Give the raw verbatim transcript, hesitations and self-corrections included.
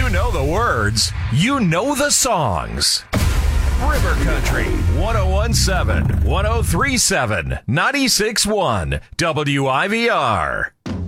You know the words. You know the songs. River Country, one oh one point seven, one oh three point seven, ninety-six point one, W I V R.